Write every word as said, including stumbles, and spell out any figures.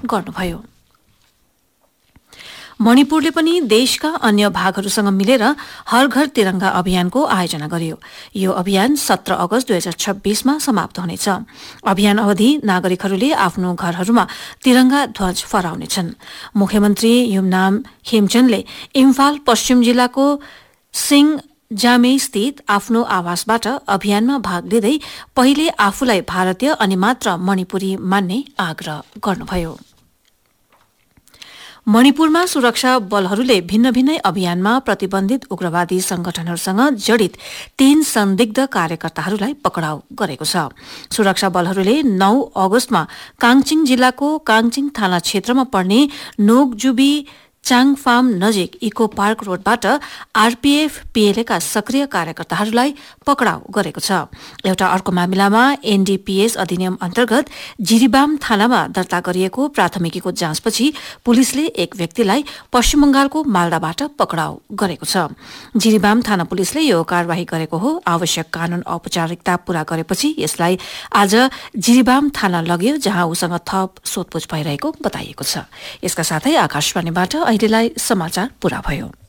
गर्नुभयो। मणिपुरले पनि देशका अन्य भागहरूसँग मिलेर हर घर तिरंगा अभियानको आयोजना गर्यो। यो अभियान सत्र अगस्त दुई हजार छब्बीसमा समाप्त हुनेछ। अभियान अवधि नागरिकहरूले आफ्नो घरहरूमा तिरंगा ध्वज फहराउनेछन्। मुख्यमन्त्री युमनाम खेमचन्दले इम्फाल पश्चिम जिल्लाको सिंह जामे स्थित आफ्नो आवासबाट अभियानमा भाग लिँदै पहिले आफूलाई भारतीय अनि मात्र मणिपुरी मान्ने आग्रह गर्नुभयो। मणिपुरमा सुरक्षा बलहरूले भिन्न भिन्नै अभियानमा प्रतिबन्धित उग्रवादी संगठनहरूसँग जडित तीन संदिग्ध कार्यकर्ताहरूलाई पक्राउ गरेको छ। सुरक्षा बलहरूले नौ अगस्तमा काङचिङ जिल्लाको काङचिङ थाना क्षेत्रमा पर्ने नोकजुबी चाङफाम नजिक इको पार्क रोडबाट आरपीएफ पीएलएका सक्रिय कार्यकर्ताहरूलाई पक्राउ गरेको छ। एउटा अर्को मामिलामा एनडीपीएस अधिनियम अन्तर्गत जिरीबाम थानामा दर्ता गरिएको प्राथमिकीको जाँचपछि पुलिसले एक व्यक्तिलाई पश्चिम बंगालको मालदाबाट पक्राउ गरेको छ। जिरीबाम थाना पुलिसले यो कार्यवाही गरेको हो। आवश्यक कानून औपचारिकता पूरा गरेपछि यसलाई आज जिरीबाम थाना लग्यो, जहाँ उसँग थप सोधपुछ भइरहेको बताइएको छ। यसका साथै आकाशवाणीबाट अहिलेलाई समाचार पूरा भयो।